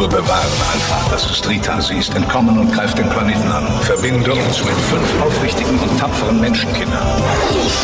Ruhe bewahren, Alpha. Das ist Rita. Sie ist entkommen und greift den Planeten an. Verbinde uns mit 5 aufrichtigen und tapferen Menschenkindern.